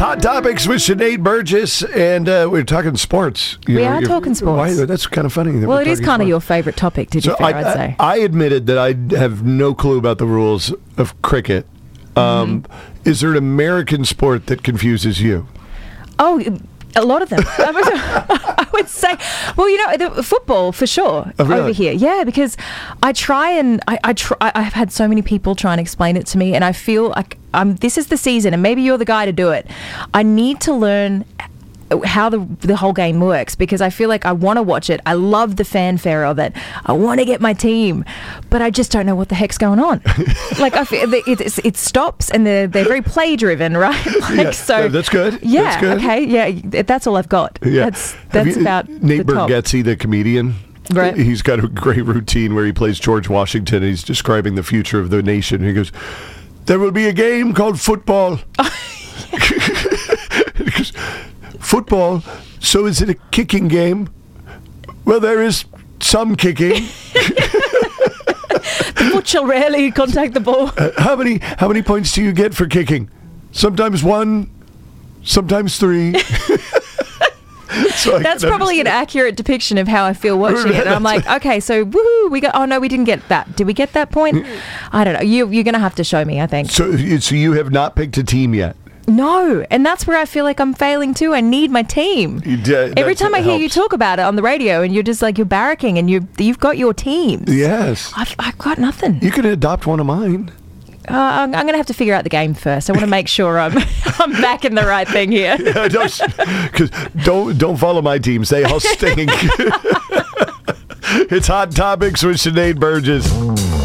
Hot Topics with Sinead Burgess, and we're talking sports. We are talking sports. Why, that's kind of funny. Well, it is kind of your favorite topic, to be fair, I'd say. I admitted that I have no clue about the rules of cricket. Is there an American sport that confuses you? Oh, a lot of them. I would say, well, the football for sure over here. Yeah, because I try and I've had so many people try and explain it to me, and I feel like this is the season, and maybe you're the guy to do it. I need to learn how the whole game works, because I feel like I want to watch it. I love the fanfare of it. I want to get my team, but I just don't know what the heck's going on. Like I feel it stops, and they're very play driven, right? So that's good. Yeah. That's good. Okay. Yeah. That's all I've got. Yeah. That's about Nate the top. Bargatze, the comedian. Right. He's got a great routine where he plays George Washington, and he's describing the future of the nation. He goes, "There will be a game called football." Because football, so is it a kicking game? Well, there is some kicking. The foot shall rarely contact the ball. How many points do you get for kicking? Sometimes 1, sometimes 3. So that's probably an accurate depiction of how I feel watching it. And I'm like, okay, so woohoo, we got. Oh no, we didn't get that. Did we get that point? I don't know. You're going to have to show me, I think. So you have not picked a team yet? No, and that's where I feel like I'm failing too. I need my team. Every time I hear you talk about it on the radio, and you're just like, you're barracking, and you've got your teams. Yes, I've got nothing. You can adopt one of mine. I'm going to have to figure out the game first. I want to make sure I'm back in the right thing here. Yeah, don't follow my teams. They all stink. It's Hot Topics with Sinead Burgess.